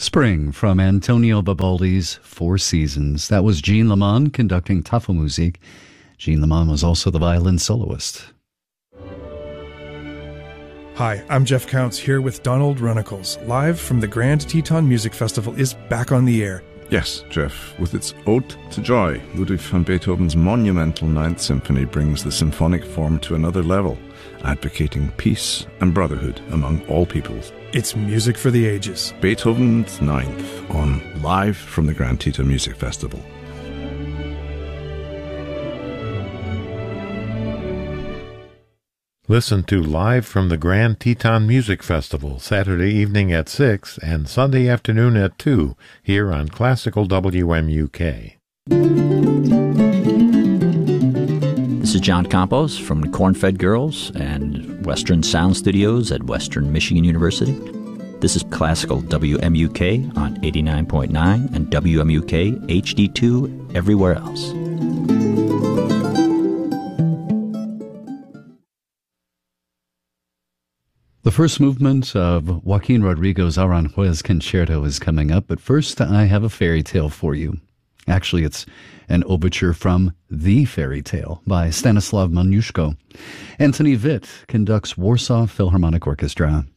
Spring from Antonio Vivaldi's Four Seasons. That was Jean Lamont conducting Tafelmusik. Jean Lamont was also the violin soloist. Hi, I'm Jeff Counts here with Donald Runnicles. Live from the Grand Teton Music Festival is back on the air. Yes, Jeff. With its Ode to Joy, Ludwig van Beethoven's monumental Ninth Symphony brings the symphonic form to another level, advocating peace and brotherhood among all peoples. It's music for the ages. Beethoven's Ninth on Live from the Grand Teton Music Festival. Listen to Live from the Grand Teton Music Festival, Saturday evening at 6 and Sunday afternoon at 2, here on Classical WMUK. This is John Campos from the Corn-Fed Girls and Western Sound Studios at Western Michigan University. This is Classical WMUK on 89.9 and WMUK HD2 everywhere else. The first movement of Joaquin Rodrigo's Aranjuez Concerto is coming up, but first I have a fairy tale for you. Actually, it's an overture from The Fairy Tale by Stanislav Moniuszko. Anthony Witt conducts Warsaw Philharmonic Orchestra.